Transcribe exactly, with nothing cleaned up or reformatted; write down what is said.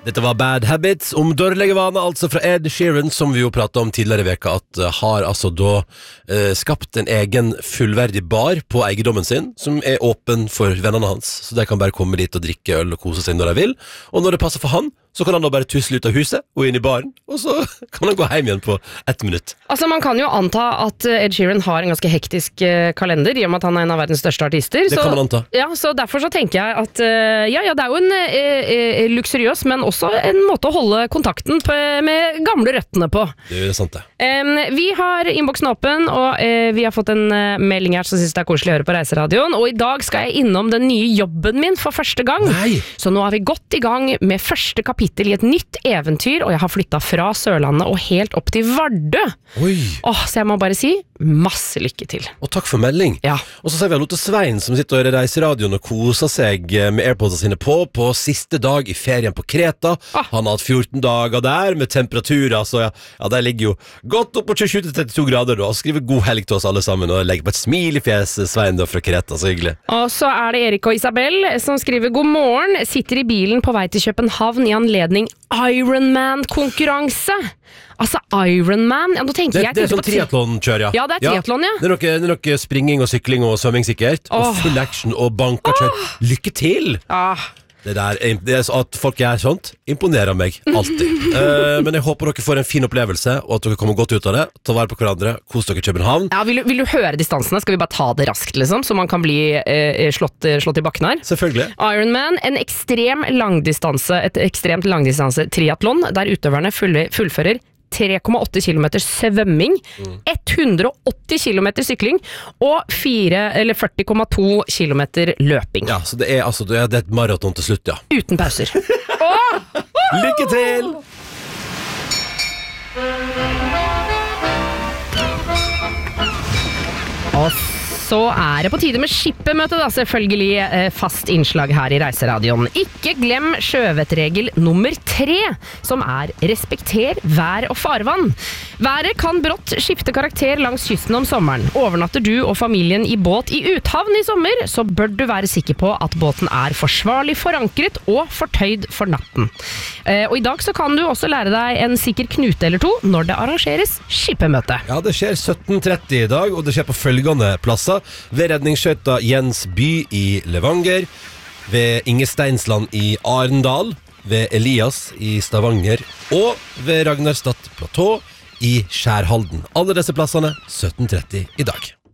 Dette var Bad Habits om dårlige vaner, altså fra Ed Sheeran, som vi jo pratet om tidligere i veka, at uh, har altså da uh, skapt en egen fullverdig bar på eiendommen sin, som er åpen for vennene hans, så de kan bare komme dit og drikke øl og kose seg når de vil, og når det passer for han, så kan han da bare tusle ut av huset og inn i baren, og så kan han gå hjem igjen på ett minutt. Altså man kan jo anta at Ed Sheeran har en ganske hektisk uh, kalender, i og med at han er en av verdens største artister. Det så, kan man anta. Ja, så derfor så tenker jeg at uh, ja, ja, det er jo en uh, uh, luksuriøs, men også en måte å holde kontakten på, med gamle røttene på. Det er sant det. Um, vi har innboksen åpen, og uh, vi har fått en uh, melding her som synes det er koselig å høre på Reiseradioen, og i dag skal jeg innom den nye jobben min for første gang. Nei. Så nå har vi gått i gang med første kapittel i et nytt eventyr, og jeg har flyttet fra Sørlandet og helt opp til Vardø. Oi. Åh, så jeg må bare si, masse lykke til. Og takk for melding. Ja. Og så ser vi Lotte Svein som sitter og reiser radioen og koser seg med AirPods sine på, på siste dag i ferien på Kreta. Ah. Han har hatt fjorten dager der med temperaturer, så ja, ja der ligger jo godt opp på tjuesju til trettito grader da, og skriver god helg til oss alle sammen, og legger på et smil i fjeset, Svein da fra Kreta, så hyggelig. Og så er det Erik og Isabel som skriver god morgen, sitter i bilen på vei til København i anledning Ironman-konkurranse. Altså Ironman, ja, nå tenker Det, jeg det er sånn på tri- triathlon-kjør, ja. Ja, det er triathlon, ja. Det er noe, det er noe springing og sykling og svømming sikkert, Åh. og full action og bankakjør. Lykke til! Ah. Det der, det er så at folk gjør sånt, imponerer meg alltid. uh, men jeg håper dere får en fin opplevelse, og at dere kommer godt ut av det. Ta vare på hverandre, kos dere i København. Ja, vil, du- vil du høre distansene? Skal vi bare ta det raskt, liksom? Så man kan bli eh, slått, slått i bakken her. Selvfølgelig. Ironman, en ekstrem langdistanse, et ekstremt langdistanse triathlon, der utøverne fulle, fullfører tre komma åtte kilometer svømming, hundre og åtti kilometer sykling og fire, eller førti komma to kilometer løping. Ja, så det er, altså, det er det er et maraton til slutt, ja. Uten pauser. Lykke til! Og så er det på tide med skippemøte, da, selvfølgelig eh, fast innslag her i Reiseradioen. Ikke glem sjøvettregel nummer tre, som er respekter vær og farvann. Været kan brått skifte karakter langs kysten om sommeren. Overnatter du og familien i båt i uthavn i sommer, så bør du være sikker på at båten er forsvarlig forankret og fortøyd for natten. Eh, og i dag så kan du også lære deg en sikker knute eller to når det arrangeres skippemøte. Ja, det skjer sytten tretti i dag, og det skjer på følgende plasser. Ved redningsskøyta Jens By i Levanger, ved Inge Steinsland i Arendal, ved Elias i Stavanger, og ved Ragnarstad Platå i Skjærhalden. Alle disse plassene sytten tretti i dag.